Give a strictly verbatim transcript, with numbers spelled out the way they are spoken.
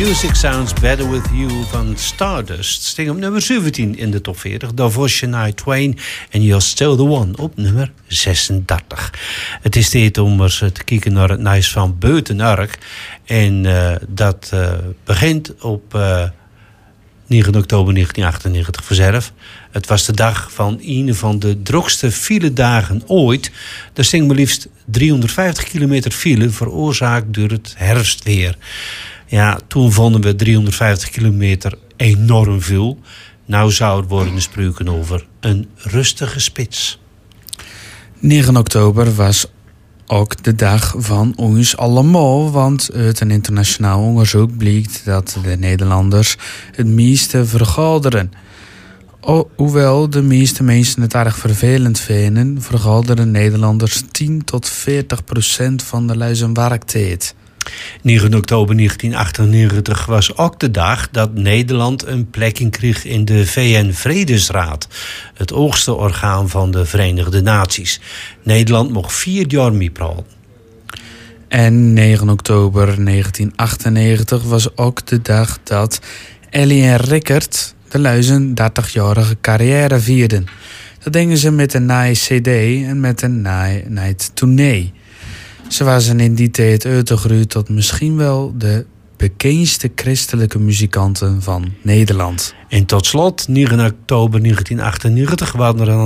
Music Sounds Better With You van Stardust sting op nummer zeventien in de top veertig. Daarvoor Shania Twain en You're Still The One op nummer zesendertig. Het is tijd om eens te kijken naar het nieuws van Buitenurk. En uh, dat uh, begint op uh, negen oktober negentien achtennegentig vanzelf. Het was de dag van een van de drukste filedagen ooit. Er sting maar liefst driehonderdvijftig kilometer file veroorzaakt door het herfstweer. Ja, toen vonden we driehonderdvijftig kilometer enorm veel. Nou zou er worden gesproken over een rustige spits. negen oktober was ook de dag van ons allemaal, want uit een internationaal onderzoek blijkt dat de Nederlanders het meeste vergaderen. O, hoewel de meeste mensen het erg vervelend vinden, vergaderen Nederlanders tien tot veertig procent van de luizen werktijd. negen oktober negentien achtennegentig was ook de dag dat Nederland een plekje kreeg in de V N-Vredesraad, het hoogste orgaan van de Verenigde Naties. Nederland mocht vier jaar meepraten. En negen oktober negentien achtennegentig was ook de dag dat Ellie en Rickert de luizen dertigjarige carrière vierden. Dat deden ze met een nieuwe cd en met een nieuwe tournee. Ze waren in die tijd uitgegroeid tot misschien wel de bekendste christelijke muzikanten van Nederland. En tot slot, negen oktober negentien achtennegentig waren er